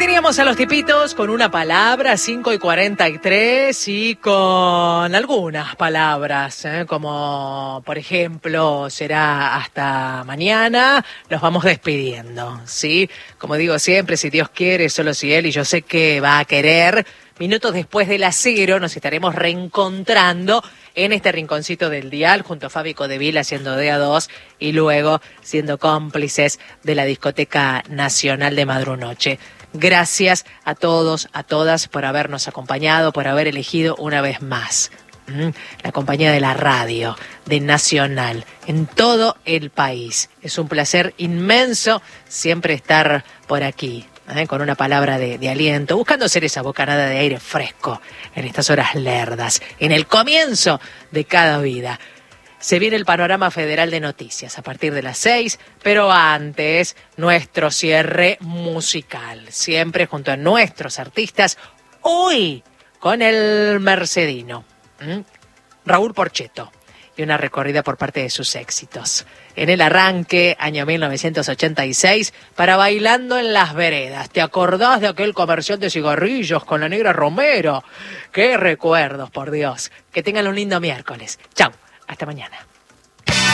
teníamos a los tipitos con una palabra, 5:43, y con algunas palabras, como por ejemplo, será hasta mañana, los vamos despidiendo, ¿sí? Como digo siempre, si Dios quiere, solo si Él, y yo sé que va a querer, minutos después de las 0 nos estaremos reencontrando en este rinconcito del dial, junto a Fabi Codevil haciendo de a dos y luego siendo cómplices de la Discoteca Nacional de Madrunoche. Gracias a todos, a todas por habernos acompañado, por haber elegido una vez más la compañía de la radio, de Nacional, en todo el país. Es un placer inmenso siempre estar por aquí, con una palabra de aliento, buscando ser esa bocanada de aire fresco en estas horas lerdas, en el comienzo de cada vida. Se viene el panorama federal de noticias a partir de las 6, pero antes nuestro cierre musical, siempre junto a nuestros artistas, hoy con el mercedino, Raúl Porchetto, y una recorrida por parte de sus éxitos. En el arranque, año 1986, para Bailando en las Veredas. ¿Te acordás de aquel comercial de cigarrillos con la Negra Romero? ¡Qué recuerdos, por Dios! Que tengan un lindo miércoles. Chau, hasta mañana.